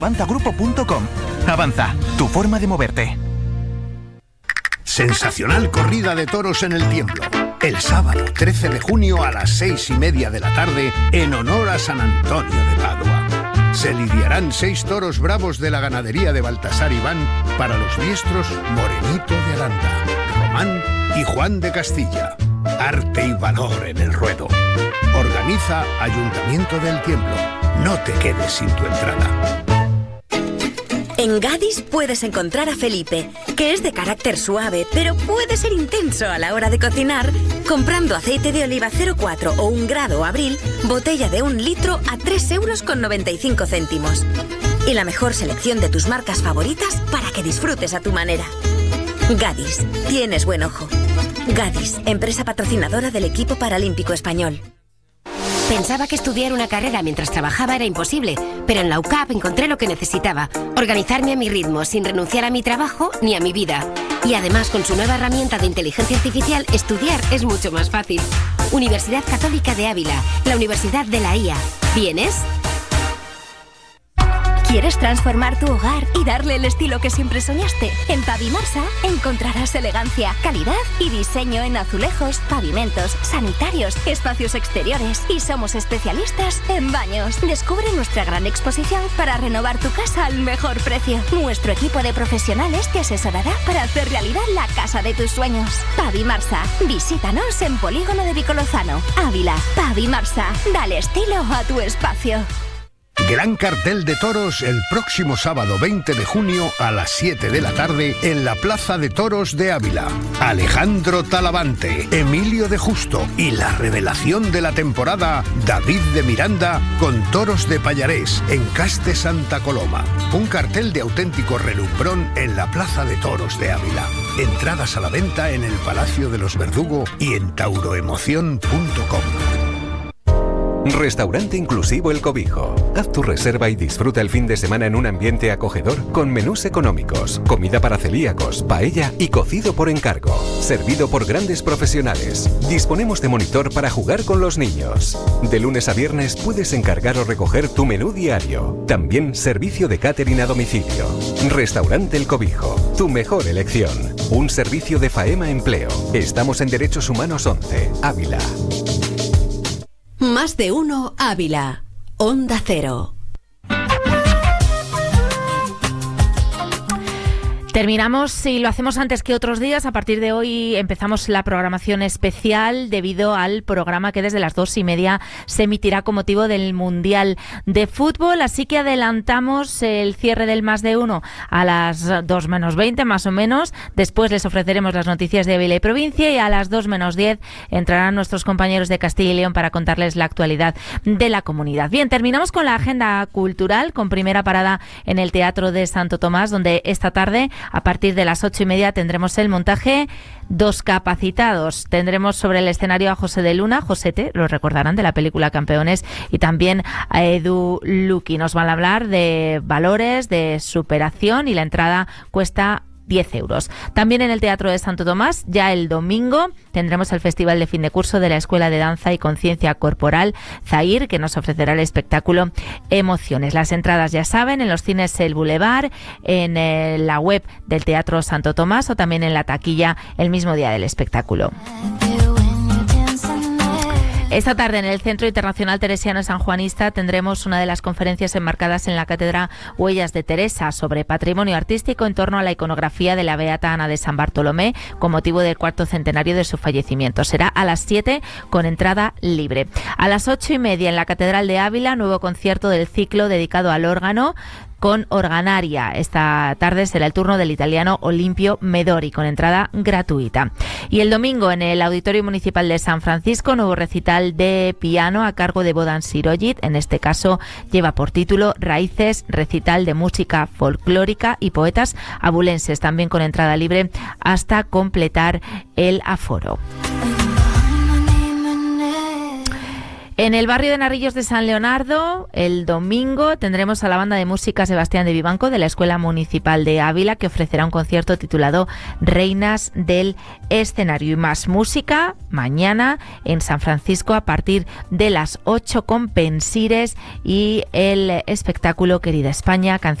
Avanzagrupo.com. Avanza, tu forma de moverte. Sensacional corrida de toros en el Tiemblo. El sábado 13 de junio a las 6:30 de la tarde, en honor a San Antonio de Padua. Se lidiarán 6 toros bravos de la ganadería de Baltasar Iván para los diestros Morenito de Aranda, Román y Juan de Castilla. Arte y valor en el ruedo. Organiza Ayuntamiento del Tiemblo. No te quedes sin tu entrada. En Gadis puedes encontrar a Felipe, que es de carácter suave, pero puede ser intenso a la hora de cocinar, comprando aceite de oliva 0,4 o 1 grado Abril, botella de 1 litro a 3,95 €. Y la mejor selección de tus marcas favoritas para que disfrutes a tu manera. Gadis, tienes buen ojo. Gadis, empresa patrocinadora del equipo paralímpico español. Pensaba que estudiar una carrera mientras trabajaba era imposible, pero en la UCAP encontré lo que necesitaba: organizarme a mi ritmo, sin renunciar a mi trabajo ni a mi vida. Y además, con su nueva herramienta de inteligencia artificial, estudiar es mucho más fácil. Universidad Católica de Ávila, la Universidad de la IA. ¿Vienes? ¿Quieres transformar tu hogar y darle el estilo que siempre soñaste? En Pavimarsa encontrarás elegancia, calidad y diseño en azulejos, pavimentos, sanitarios, espacios exteriores, y somos especialistas en baños. Descubre nuestra gran exposición para renovar tu casa al mejor precio. Nuestro equipo de profesionales te asesorará para hacer realidad la casa de tus sueños. Pavimarsa, visítanos en Polígono de Vicolozano, Ávila. Pavimarsa, dale estilo a tu espacio. Gran cartel de toros el próximo sábado 20 de junio a las 7 de la tarde en la Plaza de Toros de Ávila. Alejandro Talavante, Emilio de Justo y la revelación de la temporada, David de Miranda, con toros de Pallarés en Caste Santa Coloma. Un cartel de auténtico relumbrón en la Plaza de Toros de Ávila. Entradas a la venta en el Palacio de los Verdugo y en tauroemoción.com. Restaurante Inclusivo El Cobijo. Haz tu reserva y disfruta el fin de semana en un ambiente acogedor con menús económicos, comida para celíacos, paella y cocido por encargo. Servido por grandes profesionales. Disponemos de monitor para jugar con los niños. De lunes a viernes puedes encargar o recoger tu menú diario. También servicio de catering a domicilio. Restaurante El Cobijo. Tu mejor elección. Un servicio de Faema Empleo. Estamos en Derechos Humanos 11, Ávila. Más de uno Ávila. Onda Cero. Terminamos, y lo hacemos antes que otros días. A partir de hoy empezamos la programación especial debido al programa que desde las 2:30 se emitirá con motivo del Mundial de Fútbol. Así que adelantamos el cierre del Más de Uno a las 2:20 más o menos. Después les ofreceremos las noticias de Ávila y provincia, y a las 2:10 entrarán nuestros compañeros de Castilla y León para contarles la actualidad de la comunidad. Bien, terminamos con la agenda cultural, con primera parada en el Teatro de Santo Tomás, donde esta tarde, a partir de las 8:30, tendremos el montaje Dos Capacitados. Tendremos sobre el escenario a José de Luna, Josete, lo recordarán, de la película Campeones, y también a Edu Luqui. Nos van a hablar de valores, de superación, y la entrada cuesta 10 euros. También en el Teatro de Santo Tomás, ya el domingo, tendremos el Festival de Fin de Curso de la Escuela de Danza y Conciencia Corporal Zahir, que nos ofrecerá el espectáculo Emociones. Las entradas, ya saben, en los cines El Boulevard, en la web del Teatro Santo Tomás, o también en la taquilla el mismo día del espectáculo. Esta tarde en el Centro Internacional Teresiano Sanjuanista tendremos una de las conferencias enmarcadas en la cátedra Huellas de Teresa sobre patrimonio artístico en torno a la iconografía de la Beata Ana de San Bartolomé con motivo del 4º centenario de su fallecimiento. Será a las 7 con entrada libre. A las 8:30 en la Catedral de Ávila, nuevo concierto del ciclo dedicado al órgano con Organaria. Esta tarde será el turno del italiano Olimpio Medori, con entrada gratuita. Y el domingo en el Auditorio Municipal de San Francisco, nuevo recital de piano a cargo de Bodan Siroyit. En este caso lleva por título Raíces, recital de música folclórica y poetas abulenses, también con entrada libre hasta completar el aforo. En el barrio de Narrillos de San Leonardo, el domingo, tendremos a la banda de música Sebastián de Vivanco de la Escuela Municipal de Ávila, que ofrecerá un concierto titulado Reinas del Escenario. Y más música mañana en San Francisco a partir de las 8 con Pensires y el espectáculo Querida España,